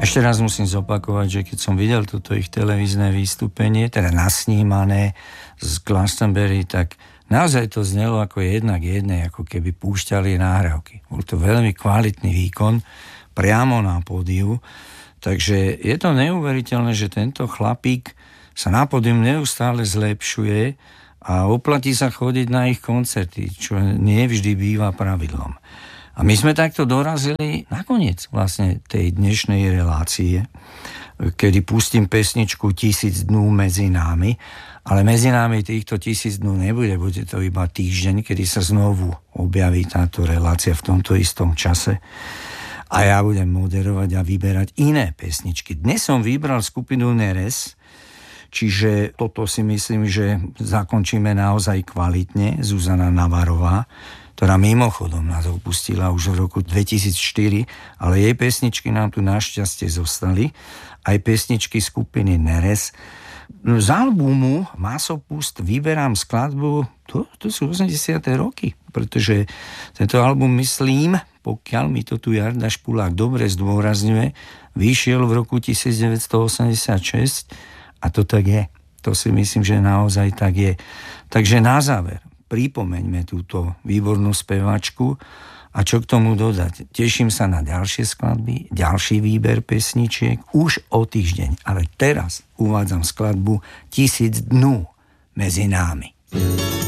Ešte raz musím zopakovať, že keď som videl toto ich televízne vystúpenie, teda nasnímané z Glastonbury, tak naozaj to znelo ako jedna k jednej, ako keby púšťali nahrávky. Bol to veľmi kvalitný výkon priamo na pódiu, takže je to neuveriteľné, že tento chlapík sa na pódium neustále zlepšuje a oplatí sa chodiť na ich koncerty, čo nie vždy býva pravidlom. A my sme takto dorazili nakoniec vlastne tej dnešnej relácie, kedy pustím pesničku 1000 dnú medzi námi, ale medzi nami týchto 1000 dnú nebude, bude to iba týždeň, kedy sa znovu objaví táto relácia v tomto istom čase a ja budem moderovať a vyberať iné pesničky. Dnes som vybral skupinu Neres, čiže toto si myslím, že zakončíme naozaj kvalitne. Zuzana Navarová, ktorá mimochodom nás opustila už v roku 2004, ale jej pesničky nám tu našťastie zostali, aj pesničky skupiny Neres. Z albumu Masopust vyberám skladbu, to sú 80. roky, pretože tento album, myslím, pokiaľ mi to tu Jarda Špulák dobre zdôrazňuje, vyšiel v roku 1986 a to tak je. To si myslím, že naozaj tak je. Takže na záver pripomeňme túto výbornú speváčku a čo k tomu dodať. Teším sa na ďalšie skladby, ďalší výber pesničiek už o týždeň, ale teraz uvádzam skladbu 1000 dnú medzi námi.